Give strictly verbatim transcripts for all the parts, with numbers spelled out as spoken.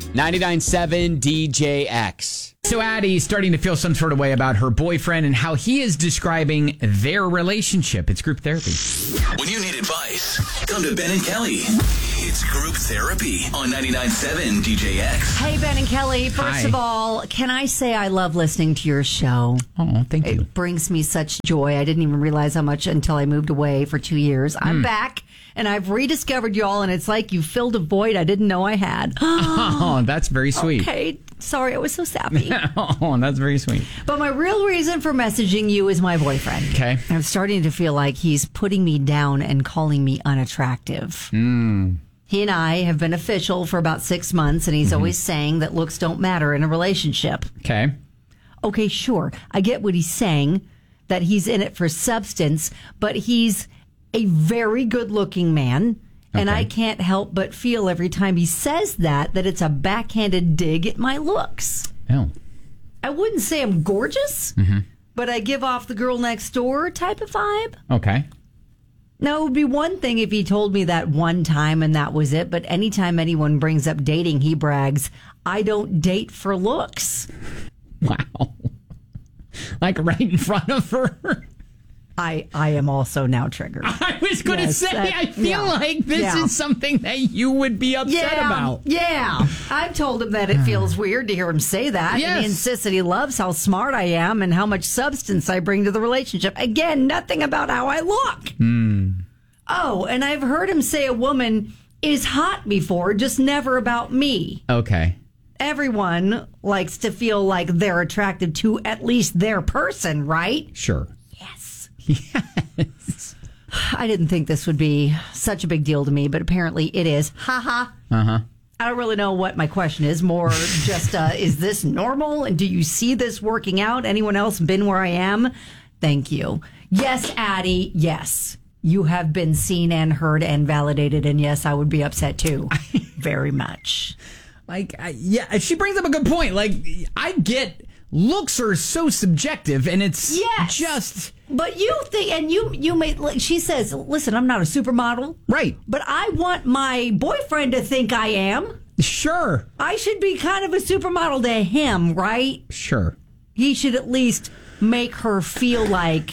ninety-nine point seven D J X. So Addie's starting to feel some sort of way about her boyfriend and how he is describing their relationship. It's group therapy. When you need advice, come to Ben and Kelly. It's group therapy on ninety-nine point seven D J X. Hey, Ben and Kelly. First Hi. of all, can I say I love listening to your show? Oh, thank you. It brings me such joy. I didn't even realize how much until I moved away for two years. I'm back, and I've rediscovered y'all, and it's like you filled a void I didn't know I had. Oh, that's very sweet. Okay, sorry, I was so sappy. Oh, that's very sweet. But my real reason for messaging you is my boyfriend. Okay. I'm starting to feel like he's putting me down and calling me unattractive. Mm. He and I have been official for about six months, and he's mm-hmm. always saying that looks don't matter in a relationship. Okay. Okay, sure. I get what he's saying, that he's in it for substance, but he's a very good-looking man, and Okay. I can't help but feel every time he says that, that it's a backhanded dig at my looks. Oh. I wouldn't say I'm gorgeous, Mm-hmm. but I give off the girl next door type of vibe. Okay. Now, it would be one thing if he told me that one time and that was it, but anytime anyone brings up dating, he brags, I don't date for looks. Wow. Like right in front of her. I, I am also now triggered. I was going to Yes, say, that- I feel yeah. like this Yeah. is something that you would be upset Yeah, about. yeah. I've told him that it feels weird to hear him say that. Yes. And he insists that he loves how smart I am and how much substance I bring to the relationship. Again, nothing about how I look. Mm. Oh, and I've heard him say a woman is hot before, just never about me. Okay. Everyone likes to feel like they're attracted to at least their person, right? Sure. Yes. Yes. I didn't think this would be such a big deal to me, but apparently it is. Ha ha. Uh-huh. I don't really know what my question is. More just, uh, is this normal? And do you see this working out? Anyone else been where I am? Thank you. Yes, Addie. Yes. You have been seen and heard and validated. And yes, I would be upset too. Very much. Like, I, yeah, she brings up a good point. Like, I get looks are so subjective, and it's Yes. just But you think, and you, you may, like, she says, listen, I'm not a supermodel. right. But I want my boyfriend to think I am. Sure, I should be kind of a supermodel to him, right? sure. He should at least make her feel like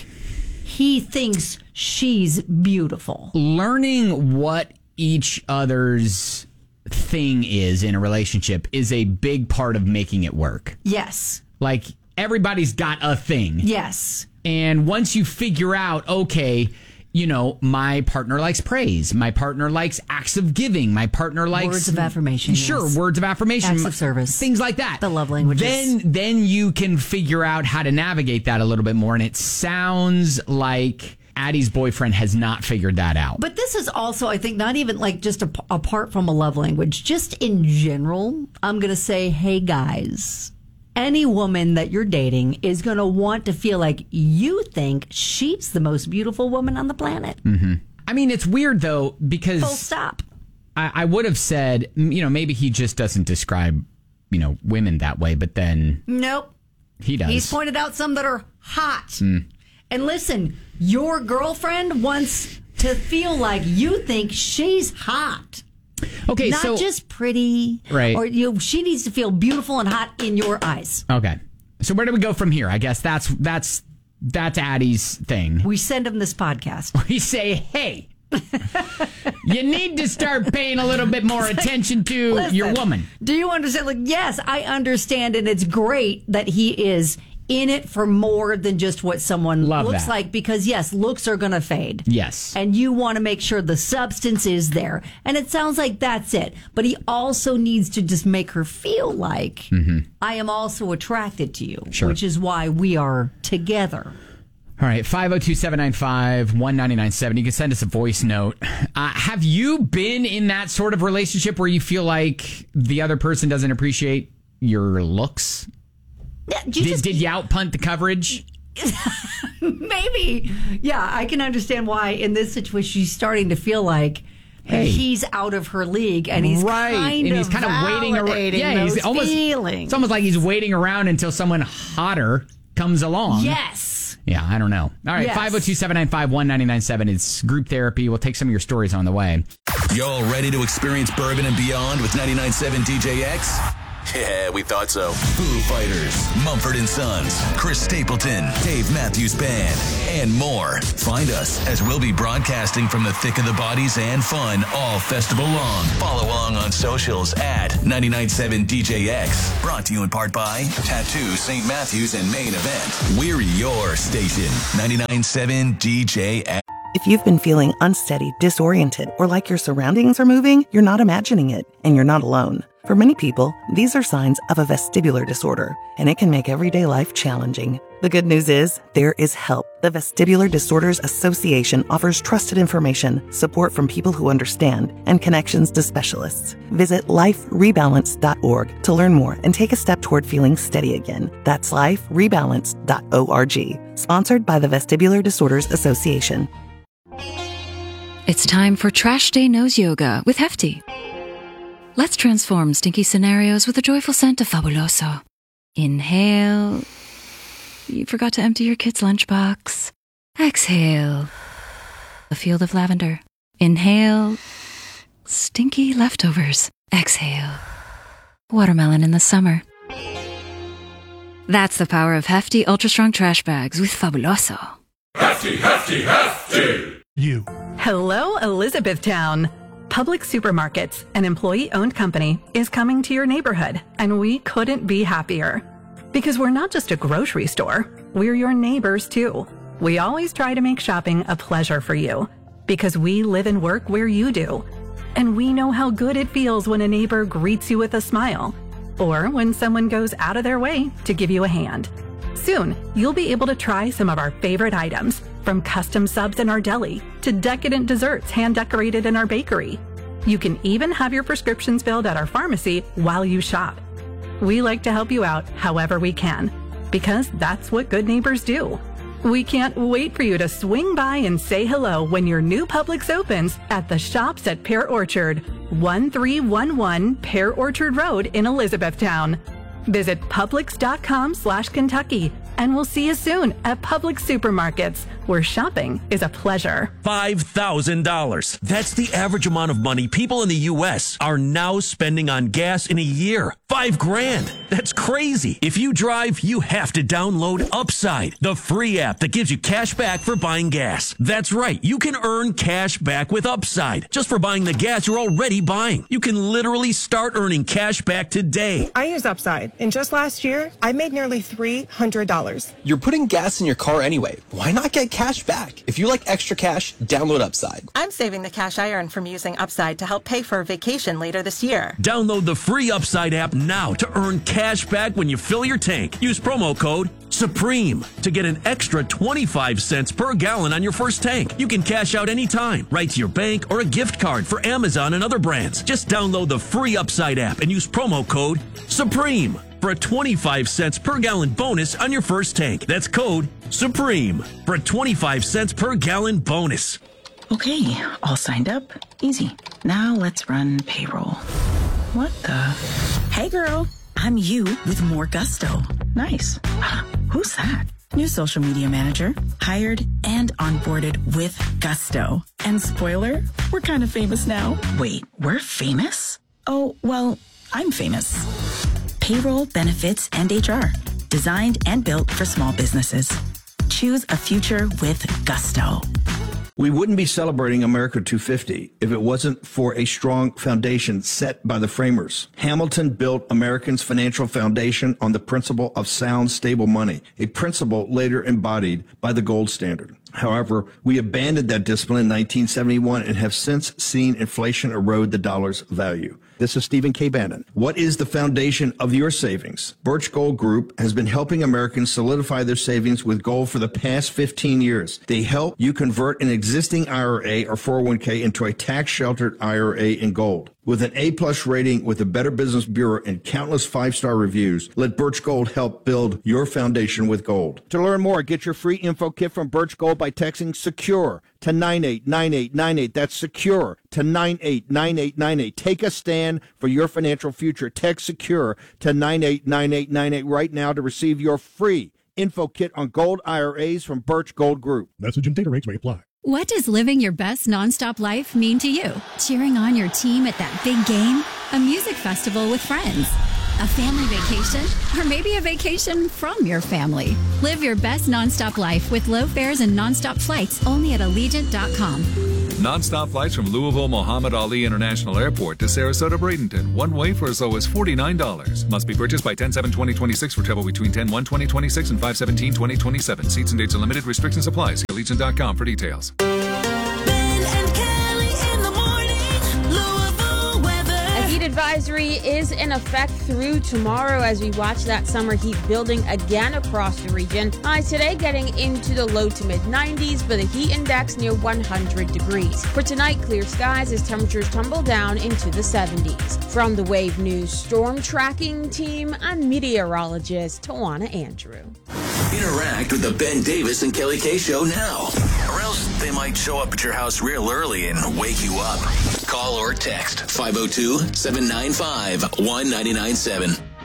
he thinks she's beautiful. Learning what each other's thing is in a relationship is a big part of making it work. Yes. Like, everybody's got a thing. Yes. And once you figure out, okay, you know, my partner likes praise. My partner likes acts of giving. My partner likes Words of affirmation, Sure, yes. words of affirmation. Acts of service. Things like that. The love languages. Then then you can figure out how to navigate that a little bit more. And it sounds like Addie's boyfriend has not figured that out. But this is also, I think, not even like just a, apart from a love language, just in general, I'm going to say, hey, guys, any woman that you're dating is going to want to feel like you think she's the most beautiful woman on the planet. Mm-hmm. I mean, it's weird, though, because Full stop. I, I would have said, you know, maybe he just doesn't describe, you know, women that way, but then Nope. he does. He's pointed out some that are hot. Mm. And listen, your girlfriend wants to feel like you think she's hot. Okay, Not so just pretty. Right. Or you, she needs to feel beautiful and hot in your eyes. okay, so where do we go from here? I guess that's that's that's Addie's thing. We send him this podcast. We say, hey, you need to start paying a little bit more attention to Listen, your woman. Do you understand? Like, yes, I understand, and it's great that he is in it for more than just what someone Love looks that. like, because yes, looks are going to fade. Yes. And you want to make sure the substance is there. And it sounds like that's it. But he also needs to just make her feel like Mm-hmm. I am also attracted to you, Sure. which is why we are together. All right, five oh two, seven nine five, one nine nine seven. You can send us a voice note. Uh, have you been in that sort of relationship where you feel like the other person doesn't appreciate your looks? Yeah, you Did, just, did you outpunt the coverage? maybe. Yeah, I can understand why in this situation she's starting to feel like Hey. he's out of her league, and he's right, kind and of he's kind of waiting around. validating Yeah, he's those almost. feelings. It's almost like he's waiting around until someone hotter comes along. Yes. Yeah, I don't know. All right, Yes. five oh two, seven nine five, one nine nine seven. It's group therapy. We'll take some of your stories on the way. Y'all ready to experience bourbon and beyond with ninety-nine point seven D J X? Yeah, we thought so. Foo Fighters, Mumford and Sons, Chris Stapleton, Dave Matthews Band, and more. Find us as we'll be broadcasting from the thick of the bodies and fun all festival long. Follow along on socials at ninety-nine point seven D J X. Brought to you in part by Tattoo Saint Matthews and Main Event. We're your station, ninety-nine point seven D J X. If you've been feeling unsteady, disoriented, or like your surroundings are moving, you're not imagining it, and you're not alone. For many people, these are signs of a vestibular disorder, and it can make everyday life challenging. The good news is, there is help. The Vestibular Disorders Association offers trusted information, support from people who understand, and connections to specialists. Visit life rebalance dot org to learn more and take a step toward feeling steady again. That's life rebalance dot org. Sponsored by the Vestibular Disorders Association. It's time for Trash Day Nose Yoga with Hefty. Let's transform stinky scenarios with a joyful scent of Fabuloso. Inhale. You forgot to empty your kid's lunchbox. Exhale. A field of lavender. Inhale. Stinky leftovers. Exhale. Watermelon in the summer. That's the power of Hefty Ultra Strong Trash Bags with Fabuloso. Hefty, hefty, hefty! You. Hello, Elizabethtown. Public Supermarkets, an employee-owned company, is coming to your neighborhood, and we couldn't be happier. Because we're not just a grocery store, we're your neighbors too. We always try to make shopping a pleasure for you, because we live and work where you do. And we know how good it feels when a neighbor greets you with a smile, or when someone goes out of their way to give you a hand. Soon, you'll be able to try some of our favorite items, from custom subs in our deli to decadent desserts hand-decorated in our bakery. You can even have your prescriptions filled at our pharmacy while you shop. We like to help you out however we can, because that's what good neighbors do. We can't wait for you to swing by and say hello when your new Publix opens at the Shops at Pear Orchard, one three one one Pear Orchard Road in Elizabethtown. Visit Publix.com slash Kentucky, and we'll see you soon at Publix Supermarkets, where shopping is a pleasure. five thousand dollars. That's the average amount of money people in the U S are now spending on gas in a year. Five grand. That's crazy. If you drive, you have to download Upside, the free app that gives you cash back for buying gas. That's right. You can earn cash back with Upside just for buying the gas you're already buying. You can literally start earning cash back today. I use Upside, and just last year, I made nearly three hundred dollars. You're putting gas in your car anyway. Why not get cash back? If you like extra cash, download Upside. I'm saving the cash I earn from using Upside to help pay for a vacation later this year. Download the free Upside app now to earn cash back when you fill your tank. Use promo code SUPREME to get an extra twenty-five cents per gallon on your first tank. You can cash out anytime, right to your bank or a gift card for Amazon and other brands. Just download the free Upside app and use promo code SUPREME for a twenty-five cents per gallon bonus on your first tank. That's code SUPREME for a twenty-five cents per gallon bonus. Okay, all signed up. Easy. Now let's run payroll. What the? Hey girl, I'm you with more gusto. Nice. Who's that? New social media manager, hired and onboarded with gusto. And spoiler, we're kind of famous now. Wait, we're famous? Oh, well, I'm famous. Payroll, benefits, and H R. Designed and built for small businesses. Choose a future with gusto. We wouldn't be celebrating America two fifty if it wasn't for a strong foundation set by the framers. Hamilton built Americans' financial foundation on the principle of sound, stable money, a principle later embodied by the gold standard. However, we abandoned that discipline in nineteen seventy-one and have since seen inflation erode the dollar's value. This is Stephen K. Bannon. What is the foundation of your savings? Birch Gold Group has been helping Americans solidify their savings with gold for the past fifteen years. They help you convert an existing I R A or four oh one k into a tax-sheltered I R A in gold. With an A-plus rating with the Better Business Bureau and countless five-star reviews, let Birch Gold help build your foundation with gold. To learn more, get your free info kit from Birch Gold by texting SECURE to nine eight nine eight nine eight. That's SECURE to nine eight nine eight nine eight. Take a stand for your financial future. Text SECURE to nine eight nine eight nine eight right now to receive your free info kit on gold I R As from Birch Gold Group. Message and data rates may apply. What does living your best nonstop life mean to you? Cheering on your team at that big game? A music festival with friends? A family vacation? Or maybe a vacation from your family? Live your best nonstop life with low fares and nonstop flights only at Allegiant dot com. Nonstop flights from Louisville Muhammad Ali International Airport to Sarasota Bradenton. One way for as low as forty-nine dollars. Must be purchased by ten seven twenty twenty-six for travel between ten one twenty twenty-six and five seventeen twenty twenty-seven. Seats and dates are limited. Restrictions apply. See Allegiant dot com for details. Heat advisory is in effect through tomorrow as we watch that summer heat building again across the region. Highs today getting into the low to mid nineties, but the heat index near one hundred degrees. For tonight, clear skies as temperatures tumble down into the seventies. From the Wave News Storm Tracking Team, I'm meteorologist Tawana Andrew. Interact with the Ben Davis and Kelly K Show now, or else they might show up at your house real early and wake you up. Call or text five oh two, seven nine five, one nine nine seven.